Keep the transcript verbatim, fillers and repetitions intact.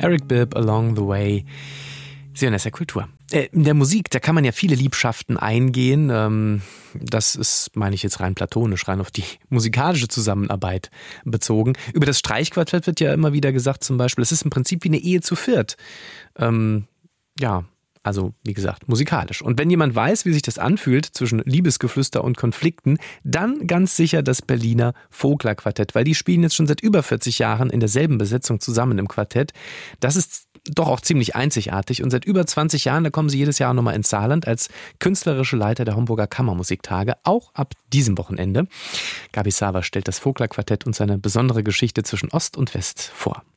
Eric Bibb, Along the Way. Sie hören S R Kultur. Äh, in der Musik, da kann man ja viele Liebschaften eingehen. Ähm, das ist, meine ich jetzt rein platonisch, rein auf die musikalische Zusammenarbeit bezogen. Über das Streichquartett wird ja immer wieder gesagt, zum Beispiel, es ist im Prinzip wie eine Ehe zu viert. Ähm, ja, also wie gesagt, musikalisch. Und wenn jemand weiß, wie sich das anfühlt zwischen Liebesgeflüster und Konflikten, dann ganz sicher das Berliner Vogler-Quartett, weil die spielen jetzt schon seit über vierzig Jahren in derselben Besetzung zusammen im Quartett. Das ist doch auch ziemlich einzigartig und seit über zwanzig Jahren, da kommen sie jedes Jahr nochmal ins Saarland als künstlerische Leiter der Homburger Kammermusiktage, auch ab diesem Wochenende. Gabi Sava stellt das Vogler-Quartett und seine besondere Geschichte zwischen Ost und West vor.